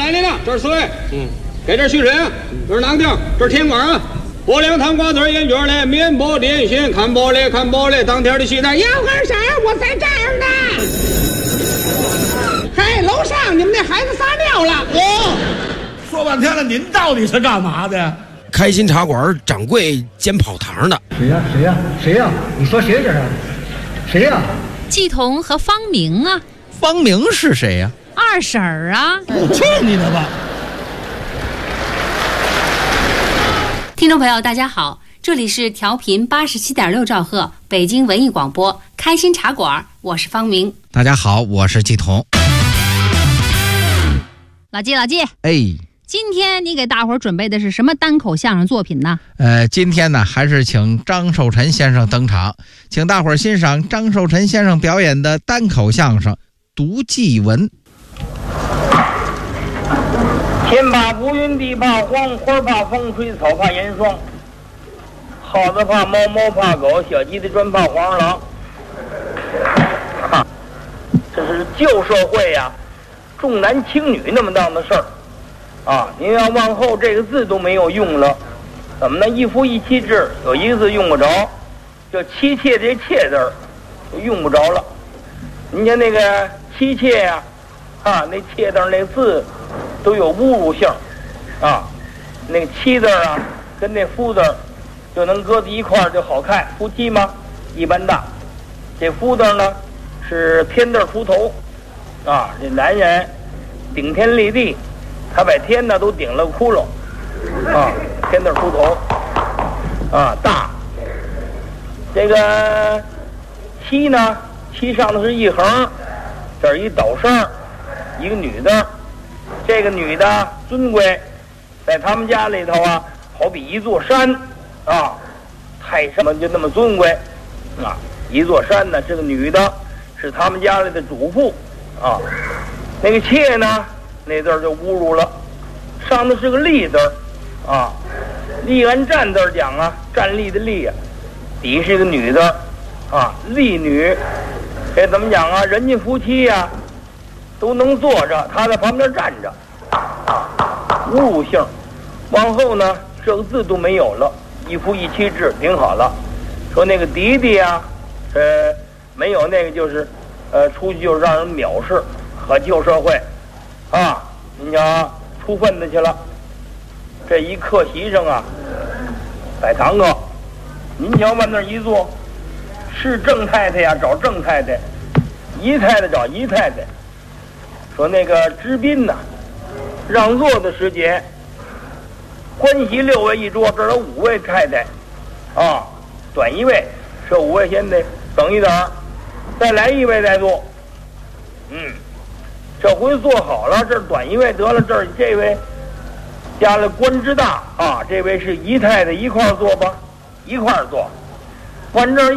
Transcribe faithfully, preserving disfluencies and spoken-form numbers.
来来了，这是水，嗯，给这蓄水啊，这是囊丁，这是甜瓜啊。薄凉糖瓜子烟卷嘞，面包点心，看包嘞看包嘞，当天的西餐。要干啥？我在这儿呢。嗨，楼上你们那孩子撒尿了。 哦，说半天了，您到底是干嘛的？ 开心茶馆掌柜兼跑堂的。 谁呀？谁呀？谁呀？你说谁这是？谁呀？ 季彤和方明啊。 方明是谁呀？ 二婶儿啊。 去你的吧！ 听众朋友大家好，这里是调频八十七点六兆赫北京文艺广播开心茶馆，我是方明。 大家好，我是季彤。 老季老季， 哎， 今天你给大伙儿准备的是什么单口相声作品呢？ 呃，今天呢还是请张寿臣先生登场，请大伙儿欣赏张寿臣先生表演的单口相声《读祭文》。 天怕乌云，地怕黄，花怕风吹，草怕严霜。耗子怕猫，猫怕狗，小鸡的专怕黄鼠狼。哈，这是旧社会呀、啊，重男轻女那么当的事儿啊！您要往后这个字都没有用了，怎么呢？一夫一妻制有一个字用不着，就妻妾这妾字儿就用不着了。您看那个妻妾呀、啊，啊，那妾字那字都有侮辱性啊，那个妻字啊跟那夫字就能搁在一块儿就好看，夫妻嘛一般大。这夫字呢是天字出头啊，这男人顶天立地，他把天呢都顶了窟窿啊，天字出头啊大。这个妻呢，妻上头是一横，这儿一倒声，一个女的。这个女的尊贵，在他们家里头啊，好比一座山啊，太什么就那么尊贵啊，一座山呢。这个女的是他们家里的主妇啊。那个妾呢，那字就侮辱了，上头是个立字啊，立按站字讲啊，站立的立啊，底是个女字啊，立女。这怎么讲啊？人家夫妻呀、啊。都能坐着，他在旁边站着，啊，侮辱性。往后呢，这个字都没有了，一夫一妻制挺好了。说那个弟弟啊，呃，没有那个就是，呃，出去就让人藐视和旧社会，啊，你瞧出份子去了。这一客席上啊，摆堂客，您瞧往那一坐，是郑太太呀，找郑太太；姨太太找姨太太。说那个知宾呐，让座的时节，欢喜六位一桌，这儿有五位太太，啊，短一位，这五位先得等一等，再来一位再坐。嗯，这回坐好了，这儿短一位得了，这儿这位加了官之大啊，这位是姨太太一块儿坐吧，一块儿坐，完这儿。